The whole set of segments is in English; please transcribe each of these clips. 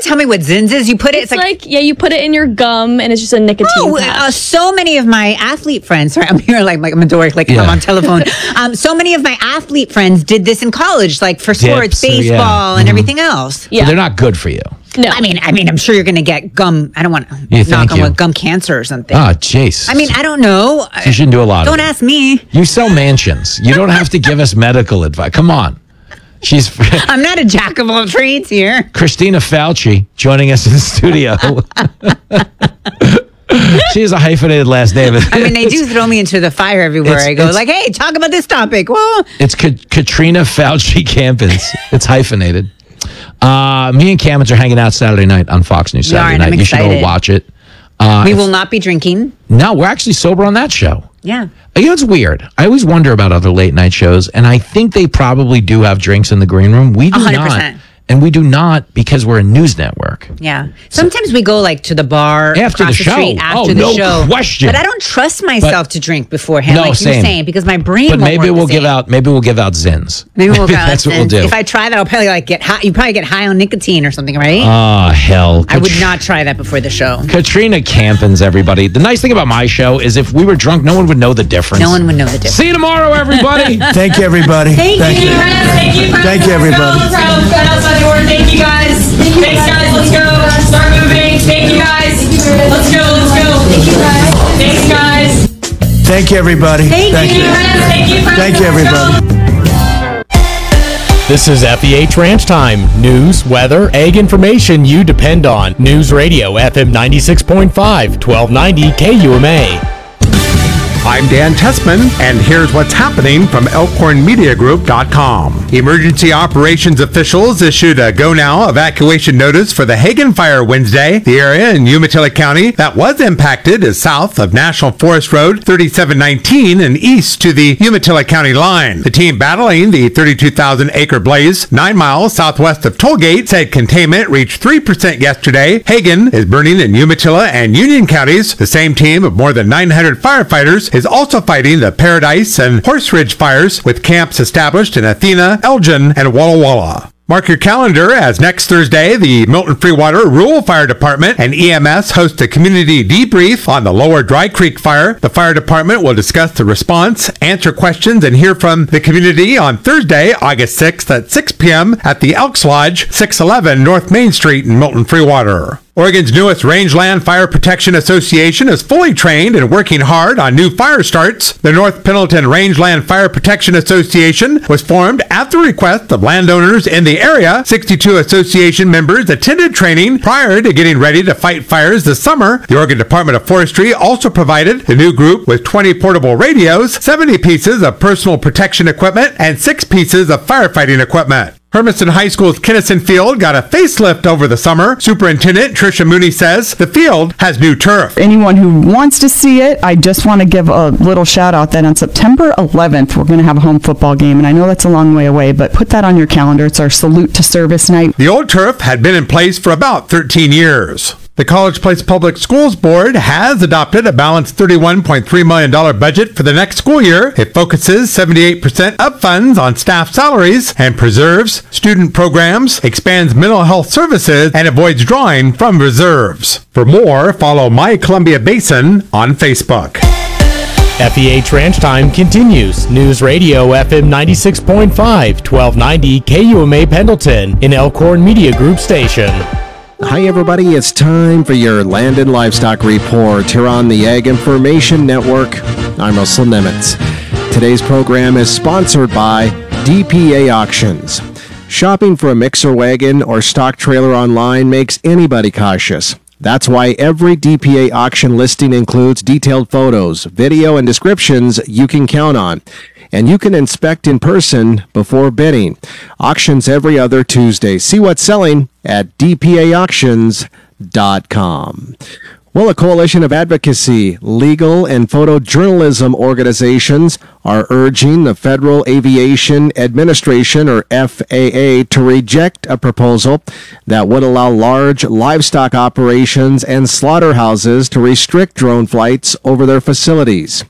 tell me what Zins is? You put it. It's like you put it in your gum, and it's just a nicotine patch. So many of my athlete friends. Sorry, I'm here like I'm a dork, like I'm on telephone. So many of my athlete friends did this in college, like for sports, baseball, and everything else. Yeah, but they're not good for you. No, I mean, I'm sure you're going to get gum. I don't want to knock on wood, gum cancer or something. Oh, jeez. I mean, I don't know. You shouldn't do a lot. Don't ask me. You sell mansions. You don't have to give us medical advice. Come on. I'm not a jack of all trades here. Christina Fauci joining us in the studio. She has a hyphenated last name. I mean, they do throw me into the fire everywhere I go. Like, hey, talk about this topic. Well, it's Katrina Fauci Campins. It's hyphenated. Me and Campins are hanging out Saturday night on Fox News Saturday night. You should go watch it. We will not be drinking. No, we're actually sober on that show. Yeah. You know, it's weird. I always wonder about other late night shows, and I think they probably do have drinks in the green room. We do 100%. Not. And we do not because we're a news network. Yeah. Sometimes we go like to the bar after the show. After the show. Question. But I don't trust myself to drink beforehand, like you're saying, because my brain won't maybe work we'll give out Zins. Maybe we'll give out That's Zins. What we'll do. If I try that, I'll probably get high. You probably get high on nicotine or something, right? Oh, hell. I would not try that before the show. Katrina Campins, everybody. The nice thing about my show is if we were drunk, no one would know the difference. No one would know the difference. See you tomorrow, everybody. Thank you, everybody. Thank you. Thank you, everybody. Thank you, guys. Thanks, guys. Let's go. Start moving. Thank you, guys. Let's go. Thank you, guys. Thanks, guys. Thank you, everybody. Thank you. Thank you, everybody. This is FEH Ranch Time. News, weather, ag information you depend on. News Radio, FM 96.5, 1290 KUMA. I'm Dan Tessman, and here's what's happening from ElkhornMediaGroup.com. Emergency operations officials issued a go-now evacuation notice for the Hagen Fire Wednesday. The area in Umatilla County that was impacted is south of National Forest Road 3719 and east to the Umatilla County line. The team battling the 32,000-acre blaze 9 miles southwest of Tollgate said containment reached 3% yesterday. Hagen is burning in Umatilla and Union counties. The same team of more than 900 firefighters is also fighting the Paradise and Horse Ridge fires with camps established in Athena, Elgin, and Walla Walla. Mark your calendar as next Thursday, the Milton Freewater Rural Fire Department and EMS host a community debrief on the Lower Dry Creek fire. The fire department will discuss the response, answer questions, and hear from the community on Thursday, August 6th at 6 p.m. at the Elks Lodge, 611 North Main Street in Milton Freewater. Oregon's newest Rangeland Fire Protection Association is fully trained and working hard on new fire starts. The North Pendleton Rangeland Fire Protection Association was formed at the request of landowners in the area. 62 association members attended training prior to getting ready to fight fires this summer. The Oregon Department of Forestry also provided the new group with 20 portable radios, 70 pieces of personal protection equipment, and 6 pieces of firefighting equipment. Hermiston High School's Kinnison Field got a facelift over the summer. Superintendent Tricia Mooney says the field has new turf. Anyone who wants to see it, I just want to give a little shout out that on September 11th, we're going to have a home football game. And I know that's a long way away, but put that on your calendar. It's our salute to service night. The old turf had been in place for about 13 years. The College Place Public Schools Board has adopted a balanced $31.3 million budget for the next school year. It focuses 78% of funds on staff salaries and preserves student programs, expands mental health services, and avoids drawing from reserves. For more, follow My Columbia Basin on Facebook. FEH Ranch Time continues. News Radio FM 96.5, 1290 KUMA Pendleton, an Elkhorn Media Group station. Hi everybody, it's time for your Land and Livestock Report here on the Ag Information Network. I'm Russell Nemitz. Today's program is sponsored by DPA Auctions. Shopping for a mixer wagon or stock trailer online makes anybody cautious. That's why every DPA auction listing includes detailed photos, video, and descriptions you can count on. And you can inspect in person before bidding. Auctions every other Tuesday. See what's selling at dpaauctions.com. Well, a coalition of advocacy, legal, and photojournalism organizations are urging the Federal Aviation Administration, or FAA, to reject a proposal that would allow large livestock operations and slaughterhouses to restrict drone flights over their facilities.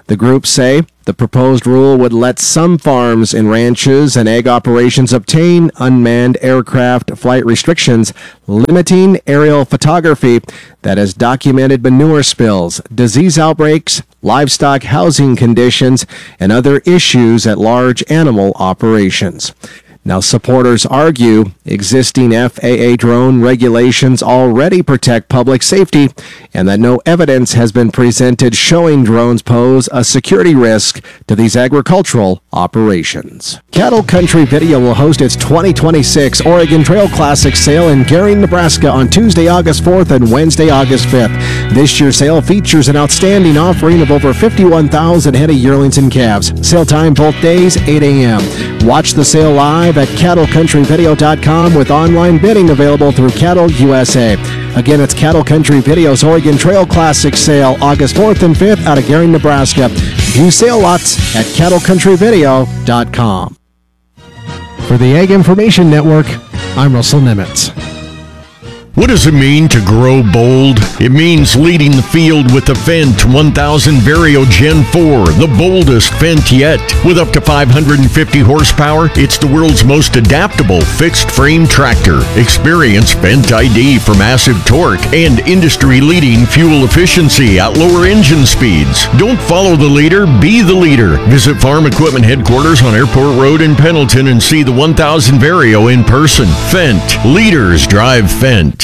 The groups say the proposed rule would let some farms and ranches and ag operations obtain unmanned aircraft flight restrictions, limiting aerial photography that has documented manure spills, disease outbreaks, livestock housing conditions, and other issues at large animal operations. Now, supporters argue existing FAA drone regulations already protect public safety and that no evidence has been presented showing drones pose a security risk to these agricultural operations. Cattle Country Video will host its 2026 Oregon Trail Classic sale in Gering, Nebraska on Tuesday, August 4th and Wednesday, August 5th. This year's sale features an outstanding offering of over 51,000 head of yearlings and calves. Sale time both days, 8 a.m. Watch the sale live at CattleCountryVideo.com with online bidding available through Cattle USA. Again, it's Cattle Country Video's Oregon Trail Classic sale August 4th and 5th out of Gering, Nebraska. View sale lots at CattleCountryVideo.com. For the Ag Information Network, I'm Russell Nimitz. What does it mean to grow bold? It means leading the field with the Fendt 1000 Vario Gen 4, the boldest Fendt yet. With up to 550 horsepower, it's the world's most adaptable fixed-frame tractor. Experience Fendt ID for massive torque and industry-leading fuel efficiency at lower engine speeds. Don't follow the leader, be the leader. Visit Farm Equipment Headquarters on Airport Road in Pendleton and see the 1000 Vario in person. Fendt. Leaders drive Fendt.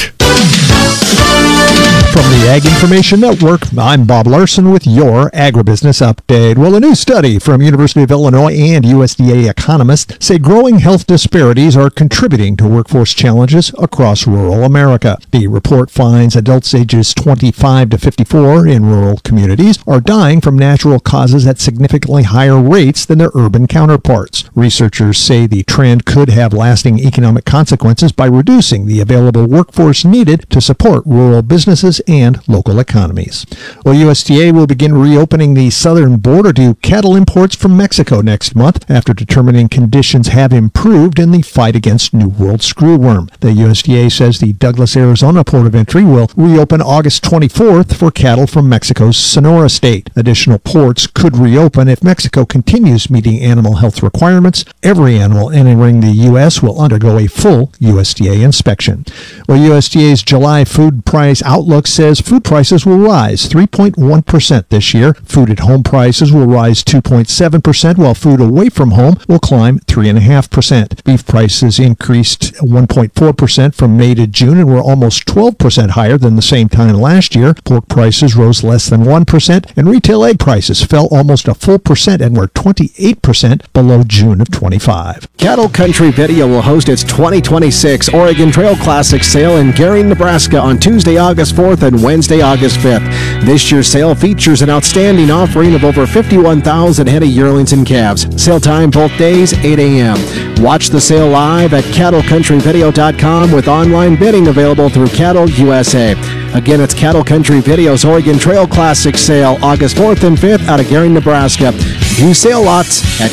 From the Ag Information Network, I'm Bob Larson with your Agribusiness Update. Well, a new study from University of Illinois and USDA economists say growing health disparities are contributing to workforce challenges across rural America. The report finds adults ages 25 to 54 in rural communities are dying from natural causes at significantly higher rates than their urban counterparts. Researchers say the trend could have lasting economic consequences by reducing the available workforce needed to support rural businesses and local economies. Well, USDA will begin reopening the southern border to cattle imports from Mexico next month after determining conditions have improved in the fight against New World screwworm. The USDA says the Douglas, Arizona port of entry will reopen August 24th for cattle from Mexico's Sonora state. Additional ports could reopen if Mexico continues meeting animal health requirements. Every animal entering the U.S. will undergo a full USDA inspection. Well, USDA's July food price outlook says food prices will rise 3.1% this year. Food at home prices will rise 2.7%, while food away from home will climb 3.5%. Beef prices increased 1.4% from May to June and were almost 12% higher than the same time last year. Pork prices rose less than 1%, and retail egg prices fell almost a full percent and were 28% below June of 25. Cattle Country Video will host its 2026 Oregon Trail Classic sale in Gering, Nebraska on Tuesday, August 4th and Wednesday, August 5th. This year's sale features an outstanding offering of over 51,000 head of yearlings and calves. Sale time both days, 8 a.m. Watch the sale live at CattleCountryVideo.com with online bidding available through Cattle USA. Again, it's Cattle Country Video's Oregon Trail Classic sale August 4th and 5th out of Gering, Nebraska. View sale lots at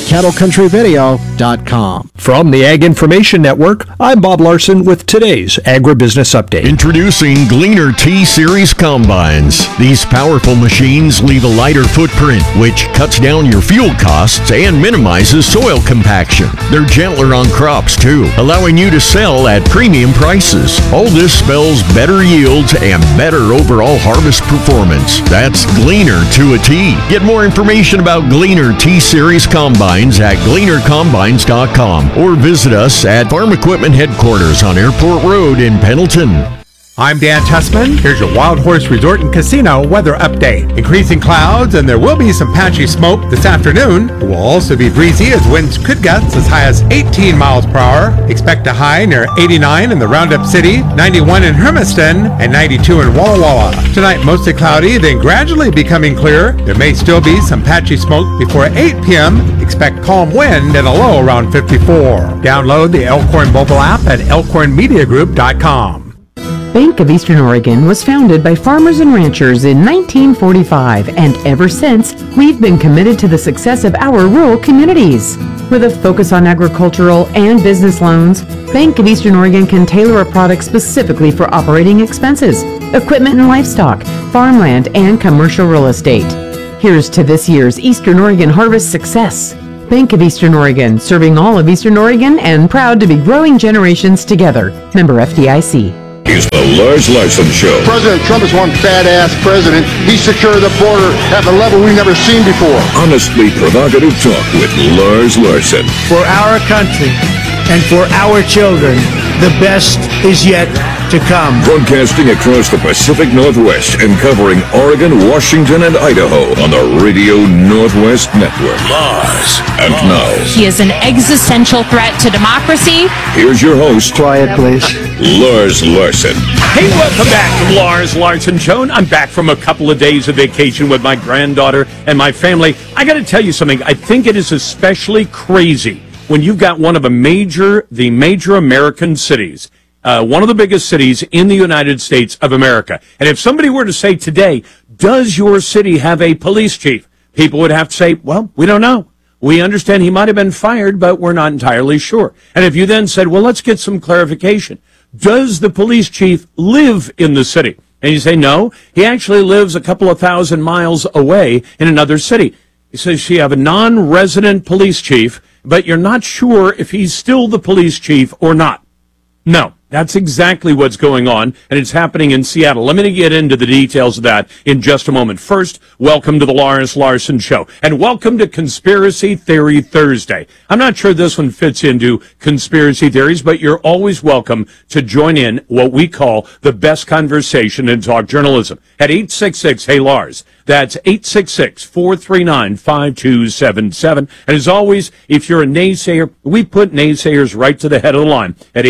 CattleCountryVideo.com. From the Ag Information Network, I'm Bob Larson with today's Agribusiness Update. Introducing Gleaner T-Series Combines. These powerful machines leave a lighter footprint, which cuts down your fuel costs and minimizes soil compaction. They're gentler on crops, too, allowing you to sell at premium prices. All this spells better yields and better overall harvest performance. That's Gleaner to a T. Get more information about Gleaner T-Series Combines at GleanerCombines.com or visit us at Farm Equipment Headquarters on Airport Road in Pendleton. I'm Dan Tessman. Here's your Wild Horse Resort and Casino weather update. Increasing clouds, and there will be some patchy smoke this afternoon. It will also be breezy as winds could gust as high as 18 miles per hour. Expect a high near 89 in the Roundup City, 91 in Hermiston, and 92 in Walla Walla. Tonight, mostly cloudy, then gradually becoming clear. There may still be some patchy smoke before 8 p.m. Expect calm wind and a low around 54. Download the Elkhorn mobile app at elkhornmediagroup.com. Bank of Eastern Oregon was founded by farmers and ranchers in 1945, and ever since, we've been committed to the success of our rural communities. With a focus on agricultural and business loans, Bank of Eastern Oregon can tailor a product specifically for operating expenses, equipment and livestock, farmland, and commercial real estate. Here's to this year's Eastern Oregon harvest success. Bank of Eastern Oregon, serving all of Eastern Oregon and proud to be growing generations together. Member FDIC. Is the Lars Larson Show. President Trump is one badass president. He secured the border at a level we've never seen before. Honestly provocative talk with Lars Larson. For our country and for our children, the best is yet to come. Broadcasting across the Pacific Northwest and covering Oregon, Washington, and Idaho on the Radio Northwest Network. Lars. And now, he is an existential threat to democracy. Here's your host. Quiet, please. Lars Larson. Hey, welcome back to the Lars Larson Show. I'm back from a couple of days of vacation with my granddaughter and my family. I got to tell you something. I think it is especially crazy when you've got one of the major American cities, one of the biggest cities in the United States of America. And if somebody were to say today, does your city have a police chief? People would have to say, well, we don't know. We understand he might have been fired, but we're not entirely sure. And if you then said, well, let's get some clarification. Does the police chief live in the city? And you say, no, he actually lives a couple of thousand miles away in another city. He says, you have a non-resident police chief, but you're not sure if he's still the police chief or not. No, that's exactly what's going on, and it's happening in Seattle. Let me get into the details of that in just a moment. First, welcome to the Lars Larson Show, and welcome to Conspiracy Theory Thursday. I'm not sure this one fits into conspiracy theories, but you're always welcome to join in what we call the best conversation in talk journalism at 866-HEY-LARS. That's 866-439-5277. And as always, if you're a naysayer, we put naysayers right to the head of the line at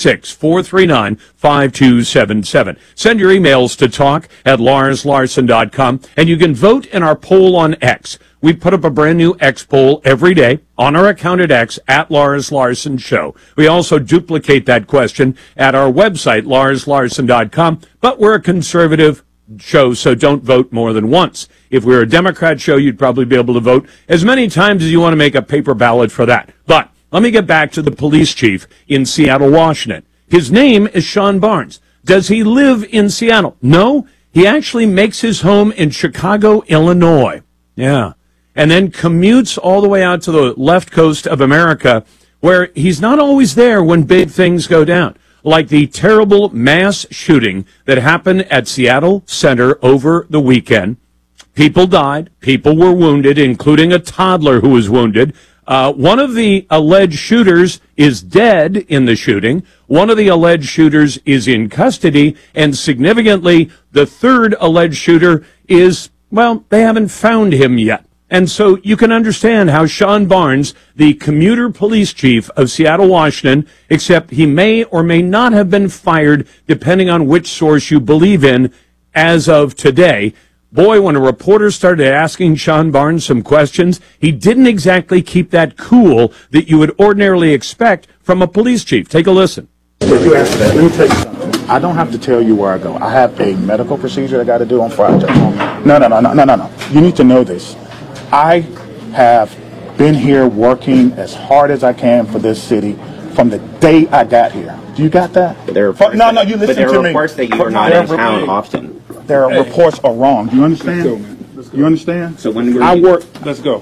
866-439-5277. Send your emails to talk@larslarson.com, and you can vote in our poll on X. We put up a brand new X poll every day on our account at X, at Lars Larson Show. We also duplicate that question at our website, larslarson.com, but we're a conservative show, so don't vote more than once. If we were a Democrat show, you'd probably be able to vote as many times as you want to make a paper ballot for that. But let me get back to the police chief in Seattle, Washington. His name is Sean Barnes. Does he live in Seattle? No, he actually makes his home in Chicago, Illinois. Yeah. And then commutes all the way out to the left coast of America, where he's not always there when big things go down. Like the terrible mass shooting that happened at Seattle Center over the weekend. People died. People were wounded, including a toddler who was wounded. One of the alleged shooters is dead in the shooting. One of the alleged shooters is in custody. And significantly, the third alleged shooter is, well, they haven't found him yet. And so you can understand how Sean Barnes, the commuter police chief of Seattle, Washington, except he may or may not have been fired, depending on which source you believe in, as of today. Boy, when a reporter started asking Sean Barnes some questions, he didn't exactly keep that cool that you would ordinarily expect from a police chief. Take a listen. If you answer that, let me tell you something. I don't have to tell you where I go. I have a medical procedure I got to do on Friday. No. You need to know this. I have been here working as hard as I can for this city from the day I got here. Do you got that? You listen to me. But there are reports that you are not in town often. Their reports are wrong. Do you understand? Let's go, man. Let's go. You understand? So when I work. Let's go.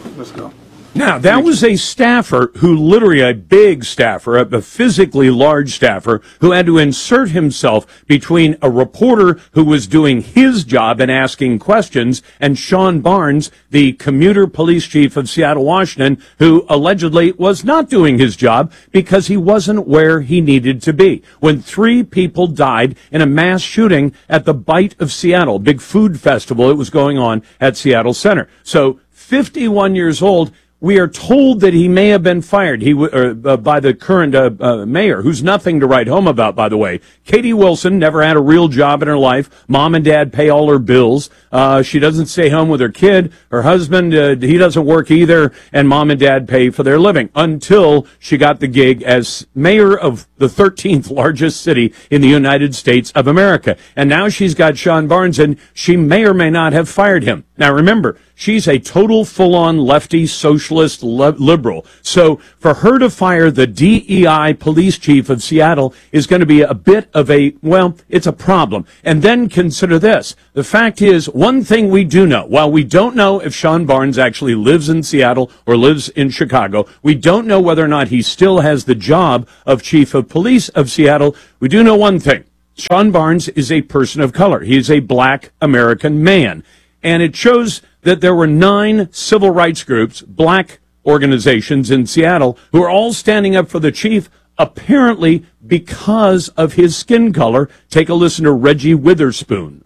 Now, that was a staffer who literally, a big staffer, a physically large staffer, who had to insert himself between a reporter who was doing his job and asking questions and Sean Barnes, the commuter police chief of Seattle, Washington, who allegedly was not doing his job because he wasn't where he needed to be. When 3 people died in a mass shooting at the Bite of Seattle, big food festival that was going on at Seattle Center. So, 51 years old. We are told that he may have been fired by the current mayor, who's nothing to write home about, by the way. Katie Wilson never had a real job in her life. Mom and dad pay all her bills. She doesn't stay home with her kid. Her husband, he doesn't work either, and mom and dad pay for their living until she got the gig as mayor of the 13th largest city in the United States of America. And now she's got Sean Barnes, and she may or may not have fired him. Now, remember, She's a total full-on lefty socialist liberal. So for her to fire the DEI police chief of Seattle is going to be a bit of it's a problem. And then consider this. The fact is, one thing we do know, while we don't know if Sean Barnes actually lives in Seattle or lives in Chicago, we don't know whether or not he still has the job of chief of police of Seattle. We do know one thing. Sean Barnes is a person of color. He is a black American man. And it shows that there were 9 civil rights groups, black organizations in Seattle, who are all standing up for the chief, apparently because of his skin color. Take a listen to Reggie Witherspoon.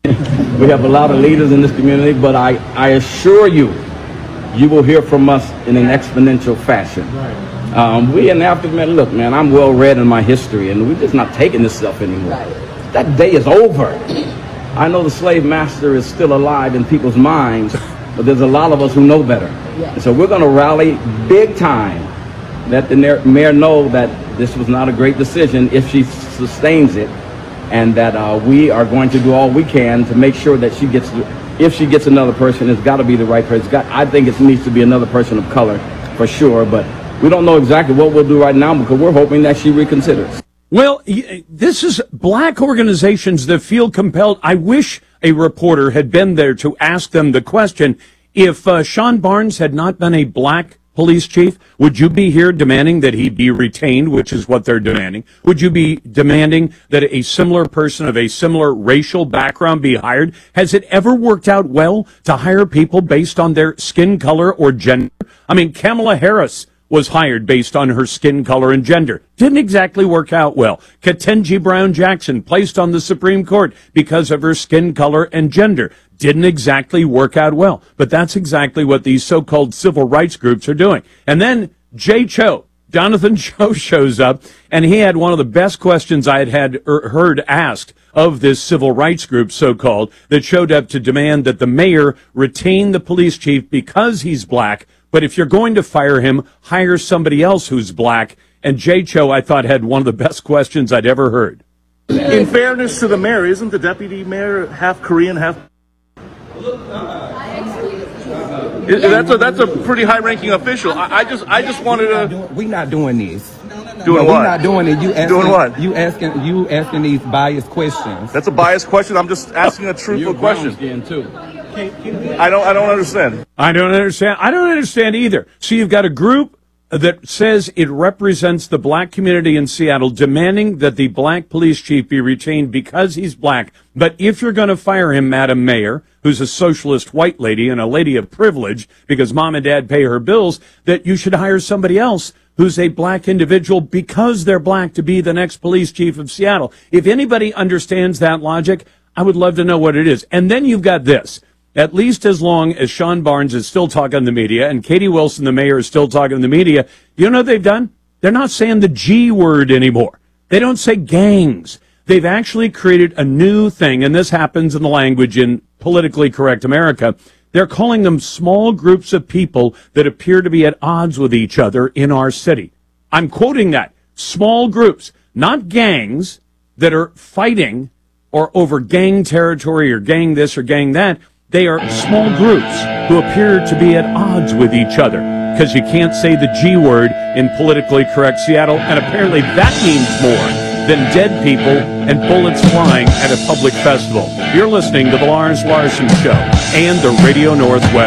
We have a lot of leaders in this community, but I assure you, you will hear from us in an exponential fashion. We in the African men, look, man, I'm well read in my history, and we're just not taking this stuff anymore. That day is over. I know the slave master is still alive in people's minds, but there's a lot of us who know better. And so we're going to rally big time. Let the mayor know that this was not a great decision if she sustains it, and that we are going to do all we can to make sure that if she gets another person, it's got to be the right person. I think it needs to be another person of color for sure, but we don't know exactly what we'll do right now because we're hoping that she reconsiders. Well, this is black organizations that feel compelled. I wish a reporter had been there to ask them the question. If Sean Barnes had not been a black police chief, would you be here demanding that he be retained, which is what they're demanding? Would you be demanding that a similar person of a similar racial background be hired? Has it ever worked out well to hire people based on their skin color or gender? I mean, Kamala Harris was hired based on her skin color and gender. Didn't exactly work out well. Ketanji Brown Jackson placed on the Supreme Court because of her skin color and gender. Didn't exactly work out well. But that's exactly what these so-called civil rights groups are doing. And then Jay Cho, Jonathan Cho, shows up, and he had one of the best questions I had heard asked of this civil rights group, so-called, that showed up to demand that the mayor retain the police chief because he's black. But if you're going to fire him, hire somebody else who's black. And Jay Cho, I thought, had one of the best questions I'd ever heard. In fairness to the mayor, isn't the deputy mayor half Korean, half... That's a pretty high-ranking official. I just wanted to... We're not doing this. Doing what? We're not doing it. Doing what? You asking these biased questions. That's a biased question. I'm just asking a truthful question. I don't understand. I don't understand either. So you've got a group that says it represents the black community in Seattle, demanding that the black police chief be retained because he's black. But if you're going to fire him, Madam Mayor, who's a socialist white lady and a lady of privilege because mom and dad pay her bills, that you should hire somebody else who's a black individual because they're black to be the next police chief of Seattle. If anybody understands that logic, I would love to know what it is. And then you've got this. At least as long as Sean Barnes is still talking to the media and Katie Wilson, the mayor, is still talking to the media, you know what they've done? They're not saying the G word anymore. They don't say gangs. They've actually created a new thing, and this happens in the language in politically correct America. They're calling them small groups of people that appear to be at odds with each other in our city. I'm quoting that. Small groups, not gangs that are fighting or over gang territory or gang this or gang that. They are small groups who appear to be at odds with each other because you can't say the G word in politically correct Seattle, and apparently that means more than dead people and bullets flying at a public festival. You're listening to the Lars Larson Show and the Radio Northwest.